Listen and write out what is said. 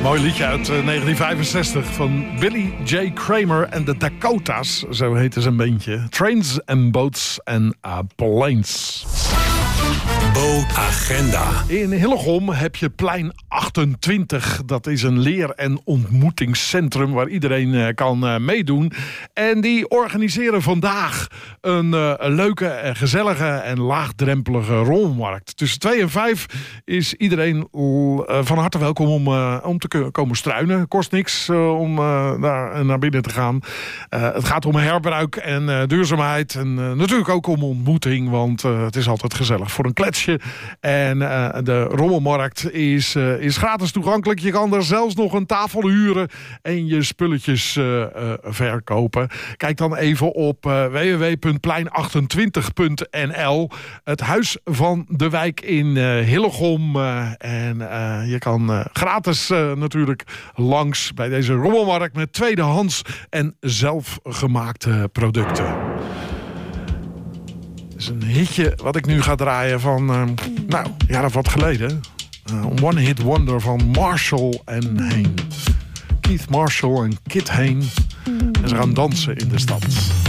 Mooi liedje uit 1965 van Billy J. Kramer en de Dakotas. Zo heette zijn bandje. Trains and Boats and Planes. Bootagenda. In Hillegom heb je plein 28. Dat is een leer- en ontmoetingscentrum waar iedereen kan meedoen. En die organiseren vandaag een leuke, gezellige en laagdrempelige rommelmarkt. Tussen 2 en 5 is iedereen van harte welkom om te komen struinen. Kost niks om daar naar binnen te gaan. Het gaat om herbruik en duurzaamheid. En natuurlijk ook om ontmoeting, want het is altijd gezellig voor een kletsje. En de rommelmarkt is gratis toegankelijk. Je kan er zelfs nog een tafel huren en je spulletjes verkopen. Kijk dan even op www.plein28.nl. Het Huis van de Wijk in Hillegom. En je kan gratis natuurlijk langs bij deze rommelmarkt met tweedehands en zelfgemaakte producten. Het is een hitje wat ik nu ga draaien van, jaren of wat geleden. One Hit Wonder van Marshall en Hayne. Keith Marshall en Kit Hayne. En ze gaan dansen in de stad.